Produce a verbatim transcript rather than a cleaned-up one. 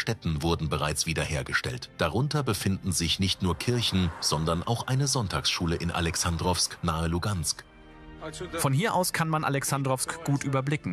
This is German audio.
Städten wurden bereits wiederhergestellt. Darunter befinden sich nicht nur Kirchen, sondern auch eine Sonntagsschule in Alexandrowsk nahe Lugansk. Von hier aus kann man Alexandrowsk gut überblicken.